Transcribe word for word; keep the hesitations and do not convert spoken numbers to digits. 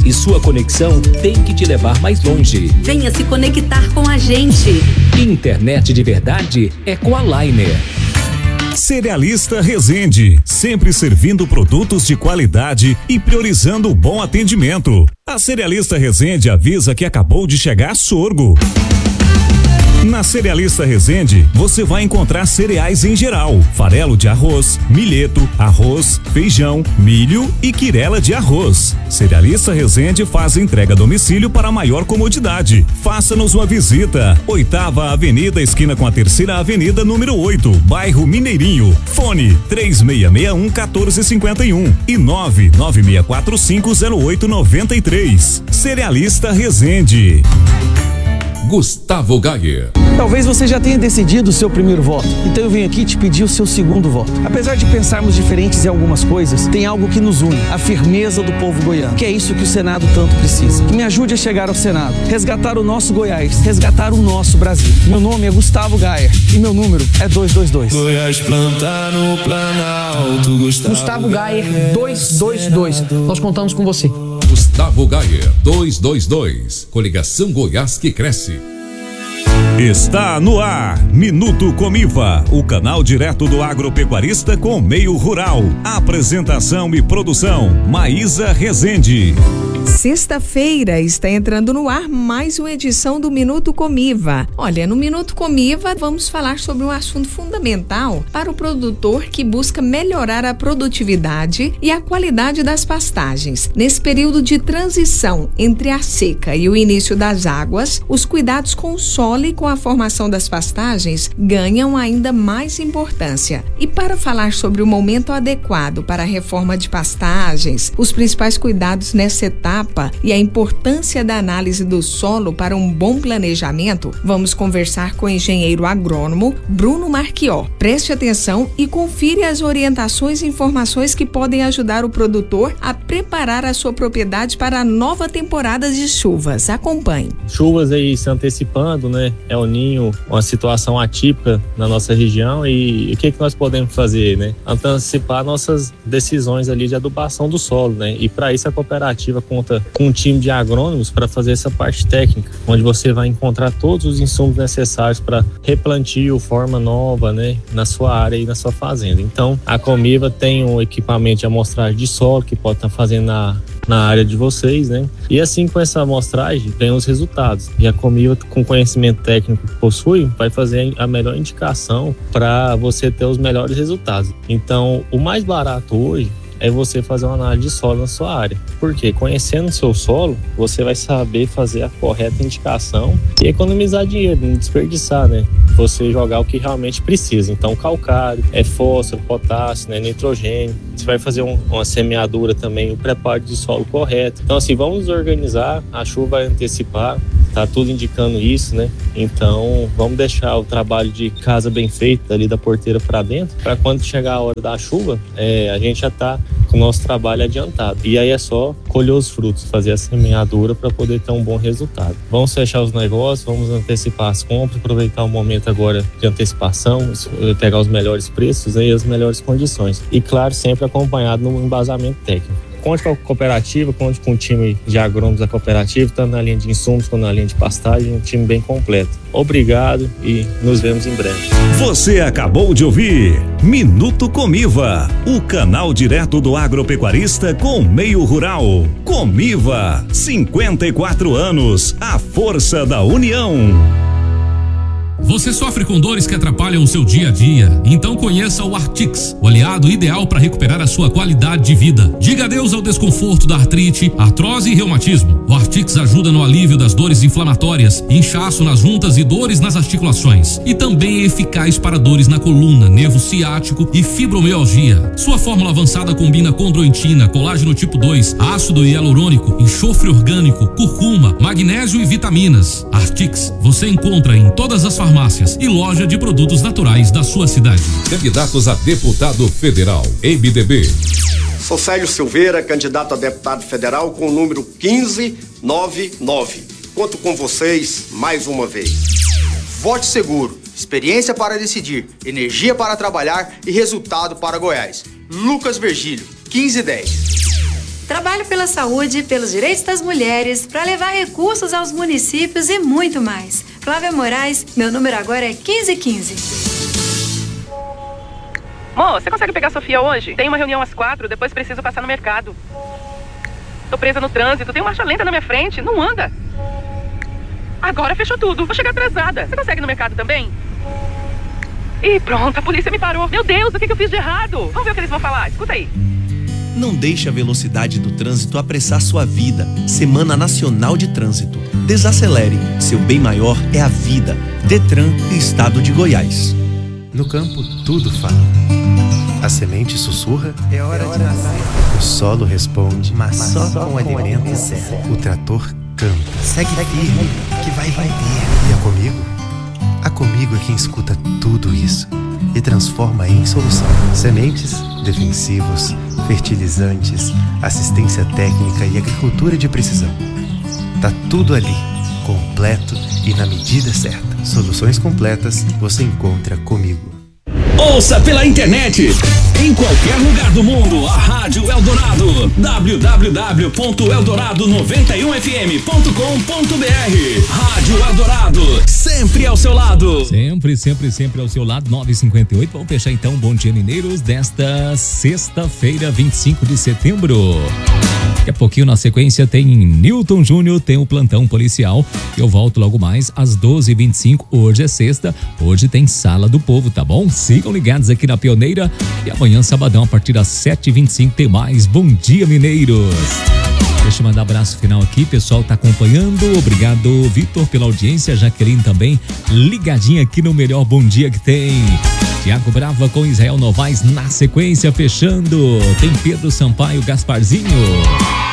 e sua conexão tem que te levar mais longe. Venha se conectar com a gente. Internet de verdade é com a Liner. Cerealista Resende, sempre servindo produtos de qualidade e priorizando o bom atendimento. A Cerealista Resende avisa que acabou de chegar sorgo. Na Cerealista Resende, você vai encontrar cereais em geral, farelo de arroz, milheto, arroz, feijão, milho e quirela de arroz. Cerealista Resende faz entrega a domicílio para maior comodidade. Faça-nos uma visita. Oitava Avenida, esquina com a Terceira Avenida, número oito, bairro Mineirinho. Fone três seis seis um, um quatro cinco um e nove nove seis quatro cinco zero oito nove três. Cerealista Resende. Gustavo Gayer. Talvez você já tenha decidido o seu primeiro voto, então eu venho aqui te pedir o seu segundo voto. Apesar de pensarmos diferentes em algumas coisas, tem algo que nos une, a firmeza do povo goiano, que é isso que o Senado tanto precisa. Que me ajude a chegar ao Senado, resgatar o nosso Goiás, resgatar o nosso Brasil. Meu nome é Gustavo Gayer e meu número é duzentos e vinte e dois. Goiás planta no Planalto, Gustavo, Gustavo Gayer duzentos e vinte e dois. Nós contamos com você. Gustavo Gayer duzentos e vinte e dois. Coligação Goiás que cresce. Está no ar, Minuto Comiva, o canal direto do agropecuarista com o meio rural. Apresentação e produção, Maísa Rezende. Sexta-feira está entrando no ar mais uma edição do Minuto Comiva. Olha, no Minuto Comiva vamos falar sobre um assunto fundamental para o produtor que busca melhorar a produtividade e a qualidade das pastagens. Nesse período de transição entre a seca e o início das águas, os cuidados com o solo e com a formação das pastagens ganham ainda mais importância. E para falar sobre o momento adequado para a reforma de pastagens, os principais cuidados nessa etapa e a importância da análise do solo para um bom planejamento, vamos conversar com o engenheiro agrônomo Bruno Marchió. Preste atenção e confira as orientações e informações que podem ajudar o produtor a preparar a sua propriedade para a nova temporada de chuvas. Acompanhe. Chuvas aí se antecipando, né? É o ninho, uma situação atípica na nossa região, e o que que nós podemos fazer, né? Antecipar nossas decisões ali de adubação do solo, né? E para isso a cooperativa conta com um time de agrônomos para fazer essa parte técnica, onde você vai encontrar todos os insumos necessários para replantio, forma nova, né, na sua área e na sua fazenda. Então, a Comiva tem um equipamento de amostragem de solo que pode estar fazendo na na área de vocês, né? E assim, com essa amostragem, tem os resultados. E a Comiva, com o conhecimento técnico que possui, vai fazer a melhor indicação para você ter os melhores resultados. Então, o mais barato hoje é você fazer uma análise de solo na sua área. Porque conhecendo o seu solo, você vai saber fazer a correta indicação e economizar dinheiro, não desperdiçar, né? Você jogar o que realmente precisa. Então, calcário, é fósforo, potássio, né? Nitrogênio. Você vai fazer um, uma semeadura também, o preparo de solo correto. Então, assim, vamos nos organizar, a chuva vai antecipar, tá tudo indicando isso, né? Então, vamos deixar o trabalho de casa bem feito, ali da porteira para dentro, para quando chegar a hora da chuva, é, a gente já tá com o nosso trabalho adiantado. E aí é só colher os frutos, fazer a semeadura para poder ter um bom resultado. Vamos fechar os negócios, vamos antecipar as compras, aproveitar o momento agora de antecipação, pegar os melhores preços e as melhores condições. E claro, sempre acompanhado no embasamento técnico. Conte com a cooperativa, conte com o time de agrônomos da cooperativa, tanto na linha de insumos quanto na linha de pastagem, um time bem completo. Obrigado e nos vemos em breve. Você acabou de ouvir Minuto Comiva, o canal direto do agropecuarista com o meio rural. Comiva, cinquenta e quatro anos, a força da união. Você sofre com dores que atrapalham o seu dia a dia? Então conheça o Artix, o aliado ideal para recuperar a sua qualidade de vida. Diga adeus ao desconforto da artrite, artrose e reumatismo. O Artix ajuda no alívio das dores inflamatórias, inchaço nas juntas e dores nas articulações. E também é eficaz para dores na coluna, nervo ciático e fibromialgia. Sua fórmula avançada combina condroitina, colágeno tipo dois, ácido hialurônico, enxofre orgânico, curcuma, magnésio e vitaminas. Artix você encontra em todas as farmácias farmácias e loja de produtos naturais da sua cidade. Candidatos a deputado federal, M D B. Sou Sérgio Silveira, candidato a deputado federal com o número quinze noventa e nove. Conto com vocês mais uma vez. Vote seguro, experiência para decidir, energia para trabalhar e resultado para Goiás. Lucas Virgílio, quinze dez. Trabalho pela saúde, pelos direitos das mulheres, para levar recursos aos municípios e muito mais. Flávia Moraes, meu número agora é quinze quinze. Mô, você consegue pegar a Sofia hoje? Tem uma reunião às quatro, depois preciso passar no mercado. Tô presa no trânsito, tem uma marcha lenta na minha frente, não anda. Agora fechou tudo, vou chegar atrasada. Você consegue ir no mercado também? Ih, pronto, a polícia me parou. Meu Deus, o que eu fiz de errado? Vamos ver o que eles vão falar, escuta aí. Não deixe a velocidade do trânsito apressar sua vida. Semana Nacional de Trânsito. Desacelere, seu bem maior é a vida. Detran e Estado de Goiás. No campo, tudo fala. A semente sussurra, é hora, é hora de nascer. O solo responde, mas, mas só, só com alimento certo. O trator canta. Segue firme, que vai render. E a Comigo? A Comigo é quem escuta tudo isso e transforma em solução. Sementes, defensivos, fertilizantes, assistência técnica e agricultura de precisão. Tá tudo ali, completo e na medida certa. Soluções completas você encontra comigo. Ouça pela internet, em qualquer lugar do mundo, a Rádio Eldorado, w w w ponto eldorado noventa e um f m ponto com ponto b r. Rádio Eldorado, sempre ao seu lado. Sempre, sempre, sempre ao seu lado, nove e cinquenta e oito. Vamos fechar então Bom Dia Mineiros desta sexta-feira, vinte e cinco de setembro. Daqui a pouquinho na sequência tem Newton Júnior, tem o plantão policial. Eu volto logo mais às doze e vinte e cinco. Hoje é sexta, hoje tem Sala do Povo, tá bom? Sigam ligados aqui na Pioneira e amanhã, sabadão, a partir das sete e vinte e cinco, tem mais Bom Dia Mineiros. Deixa eu mandar um abraço final aqui, pessoal tá acompanhando. Obrigado, Vitor, pela audiência. Jaqueline também ligadinha aqui no melhor Bom Dia que tem. Tiago Brava com Israel Novaes na sequência, fechando. Tem Pedro Sampaio, Gasparzinho.